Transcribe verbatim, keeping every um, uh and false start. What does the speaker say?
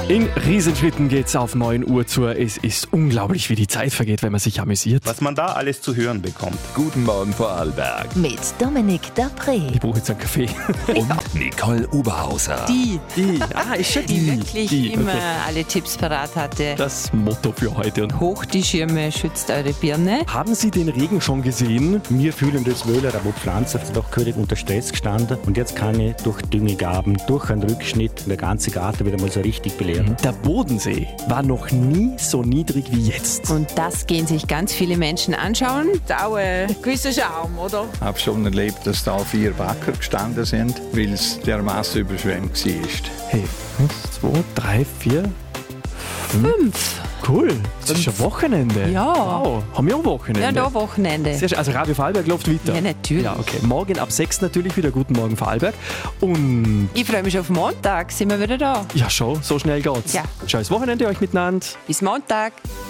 In Riesenschritten geht's auf neun Uhr zu. Es ist unglaublich, wie die Zeit vergeht, wenn man sich amüsiert. Was man da alles zu hören bekommt. Guten Morgen, Vorarlberg. Mit Dominik Dapré. Ich brauche jetzt einen Kaffee. Und Nicole Oberhauser. Die, Die, ah, ist schon die die. wirklich die. immer Okay. alle Tipps parat hatte. Das Motto für heute. Und Hoch die Schirme, schützt eure Birne. haben Sie den Regen schon gesehen? Wir fühlen das wohl, aber die Pflanzen sind doch völlig unter Stress gestanden. Und jetzt kann ich durch Düngegaben, durch einen Rückschnitt, der ganze Garten wieder mal so richtig belehren. Der Bodensee war noch nie so niedrig wie jetzt. Und das gehen sich ganz viele Menschen anschauen. Dauer, gewisser Schaum, oder? Ich habe schon erlebt, dass da vier Bagger gestanden sind, weil es dermaßen überschwemmt war. Hey, eins, zwei, drei, vier. Fünf. Cool. Das ist schon Wochenende. Ja. Wow. Haben wir auch Wochenende? Ja, da Wochenende. Sehr schön. Also Radio Vorarlberg läuft weiter. Ja, natürlich. Ja, okay. Morgen ab sechs natürlich wieder Guten Morgen Vorarlberg. Und Ich freue mich schon auf Montag, sind wir wieder da. ja, schon, so schnell geht's. Ja. Schönes Wochenende euch miteinander. Bis Montag.